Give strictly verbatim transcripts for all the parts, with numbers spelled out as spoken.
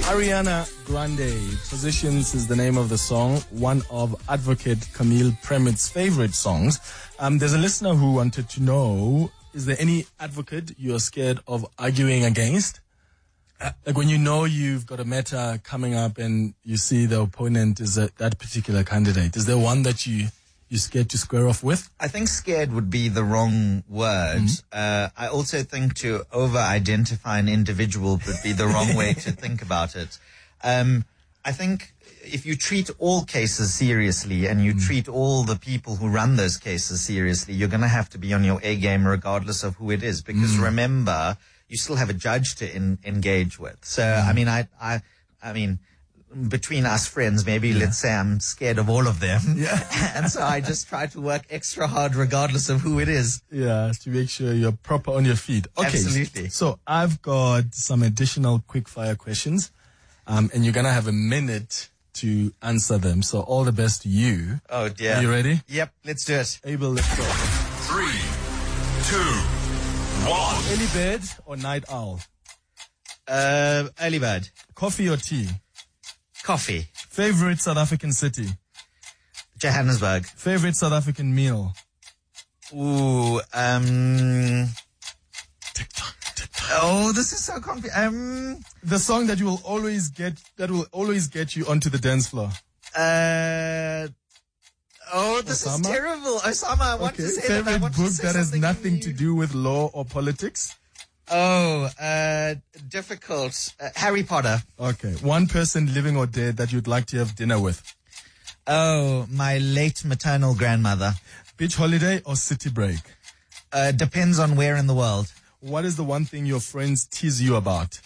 Ariana Grande, Positions is the name of the song, one of Advocate Camille Premit's favorite songs. Um, there's a listener who wanted to know, is there any advocate you're scared of arguing against? Uh, like when you know you've got a matter coming up and you see the opponent is a, that particular candidate, is there one that you, you're scared to square off with? I think scared would be the wrong word. Mm-hmm. Uh, I also think to over-identify an individual would be the wrong way to think about it. Um, I think if you treat all cases seriously and you mm. treat all the people who run those cases seriously, you're going to have to be on your A game regardless of who it is. Because mm. remember, you still have a judge to in, engage with. So, mm. I mean, I, I, I mean, between us friends, maybe yeah. let's say I'm scared of all of them. Yeah. And so I just try to work extra hard regardless of who it is. Yeah, to make sure you're proper on your feet. Okay. Absolutely. So I've got some additional quick fire questions. Um, and you're going to have a minute to answer them. So all the best to you. Oh, dear. Are you ready? Yep, let's do it. Abel, let's go. Three, two, one. Early bird or night owl? Uh, early bird. Coffee or tea? Coffee. Favorite South African city? Johannesburg. Favorite South African meal? Ooh, um... TikTok. Oh, this is so confusing. Um, the song that you will always get, that will always get you onto the dance floor. Uh, oh, this Osama? is terrible. Osama, I want okay. to say Favorite that I want book to say that has nothing new. to do with law or politics? Oh, uh, difficult. Uh, Harry Potter. Okay. One person living or dead that you'd like to have dinner with? Oh, my late maternal grandmother. Beach holiday or city break? Uh, depends on where in the world. What is the one thing your friends tease you about?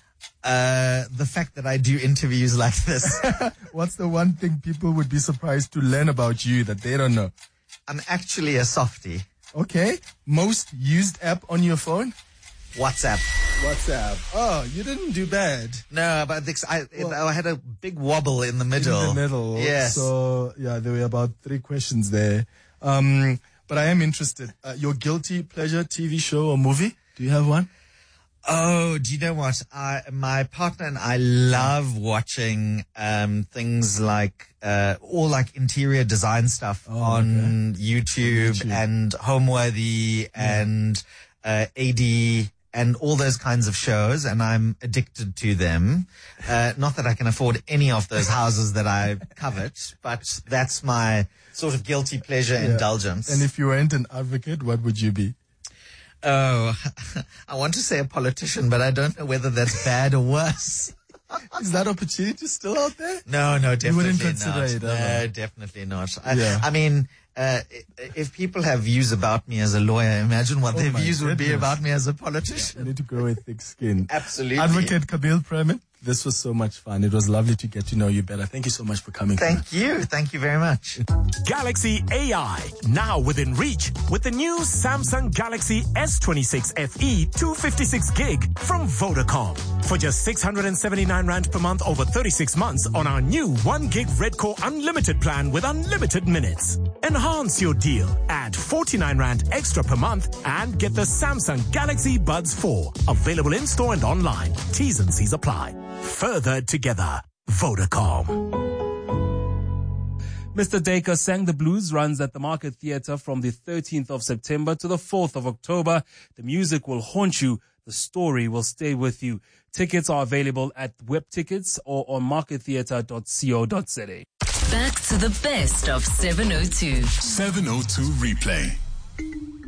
Uh, the fact that I do interviews like this. What's the one thing people would be surprised to learn about you that they don't know? I'm actually a softie. Okay. Most used app on your phone? WhatsApp. WhatsApp. Oh, you didn't do bad. No, but this, I, well, I had a big wobble in the middle. In the middle. Yes. So, yeah, there were about three questions there. Um, but I am interested. Uh, your guilty pleasure T V show or movie? Do you have one? Oh, do you know what? I, my partner and I love watching, um, things like, uh, all like interior design stuff oh, on okay. YouTube, YouTube and Homeworthy yeah. and, uh, A D and all those kinds of shows. And I'm addicted to them. Uh, not that I can afford any of those houses that I covet, but that's my sort of guilty pleasure yeah. indulgence. And if you weren't an advocate, what would you be? Oh, I want to say a politician, but I don't know whether that's bad or worse. Is that opportunity still out there? No, no, definitely you wouldn't consider not. It, no, ever. definitely not. I, yeah. I mean, uh, if people have views about me as a lawyer, imagine what oh their views goodness. would be about me as a politician. You need to grow a thick skin. Absolutely. Advocate Camille Premit, this was so much fun. It was lovely to get to know you better. Thank you so much for coming. Thank you. Thank you very much. Galaxy A I, now within reach with the new Samsung Galaxy S twenty-six F E two fifty-six gig from Vodacom. For just six hundred seventy-nine rand per month over thirty-six months on our new one gig Red Core Unlimited plan with unlimited minutes. Enhance your deal. Add forty-nine rand extra per month and get the Samsung Galaxy Buds four. Available in store and online. T's and C's apply. Further together. Vodacom. Mister Dacre Sang the Blues runs at the Market Theatre from the thirteenth of September to the fourth of October. The music will haunt you. The story will stay with you. Tickets are available at Web Tickets or on market theatre dot co dot za. Back to the best of seven oh two. seven oh two Replay.